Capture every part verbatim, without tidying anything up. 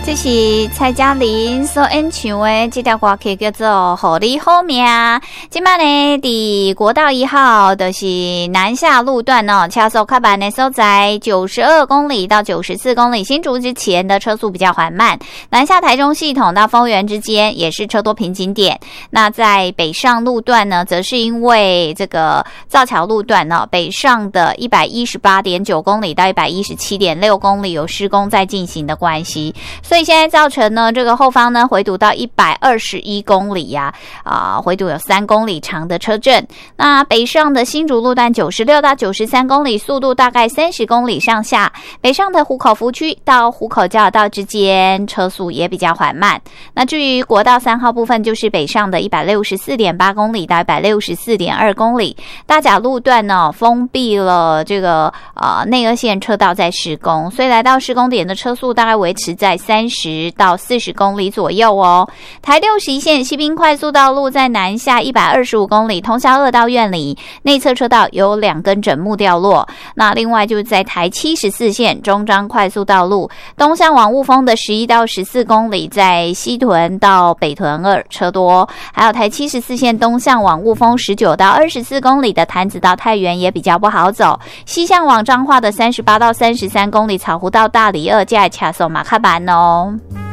这是蔡嘉玲所演唱的这条歌曲叫做《互你好命》。今摆呢，伫国道一号就是南下路段哦，车速较慢的所在，九十二公里到九十四公里，新竹之前的车速比较缓慢。南下台中系统到丰原之间也是车多瓶颈点。那在北上路段呢，则是因为这个造桥路段呢、哦，北上的一百一十八点九公里到一百一十七点六公里有施工在进行的关系。所以现在造成呢，这个后方呢回堵到一百二十一公里呀、啊，啊、呃，回堵有三公里长的车阵。那北上的新竹路段九十六到九十三公里，速度大概三十公里上下。北上的湖口福区到湖口交流道之间，车速也比较缓慢。那至于国道三号部分，就是北上的一百六十四点八公里到一百六十四点二公里。大甲路段呢封闭了这个呃内二线车道在施工，所以来到施工点的车速大概维持在三十到四十公里左右哦。台六十一线西滨快速道路在南下一百二十五公里，通霄二到苑里内侧车道有两根枕木掉落。那另外就是在台七十四线中彰快速道路东向往雾峰的十一到十四公里，在西屯到北屯二车多，还有台七十四线东向往雾峰十九到二十四公里的潭子到太原也比较不好走，西向往彰化的三十八到三十三公里草湖到大里二架卡手马卡板哦。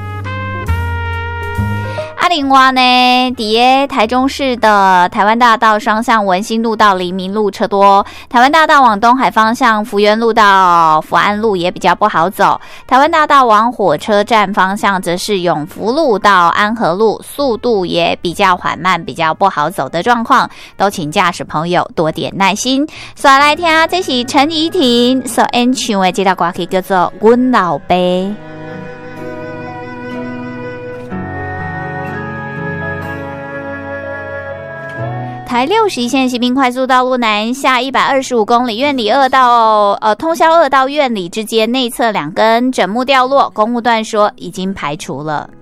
啊，另外呢，底耶台中市的台湾大道双向文心路到黎明路车多，台湾大道往东海方向福源路到福安路也比较不好走，台湾大道往火车站方向则是永福路到安和路，速度也比较缓慢，比较不好走的状况，都请驾驶朋友多点耐心。所以来听，这是陈怡婷所演唱的这条歌曲叫做《阮老爸》。台六十一线西滨快速道路南下一百二十五公里，苑里二到呃通霄二到苑里之间内侧两根枕木掉落，公务段说已经排除了。